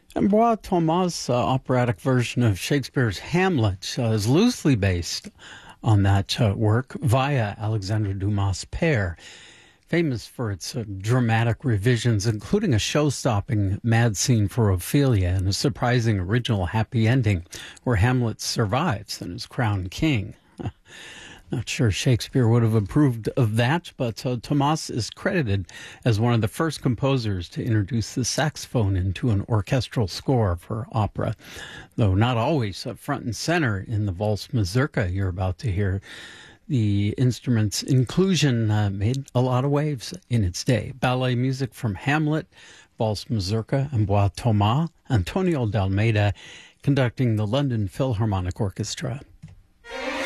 And Bois Thomas' operatic version of Shakespeare's Hamlet is loosely based on that work via Alexandre Dumas' Père, famous for its dramatic revisions, including a show-stopping mad scene for Ophelia and a surprising original happy ending where Hamlet survives and is crowned king. Not sure Shakespeare would have approved of that, but Thomas is credited as one of the first composers to introduce the saxophone into an orchestral score for opera, though not always front and center in the Valse Mazurka you're about to hear. The instrument's inclusion made a lot of waves in its day. Ballet music from Hamlet, Valse Mazurka, and Bois Thomas, Antonio de Almeida conducting the London Philharmonic Orchestra.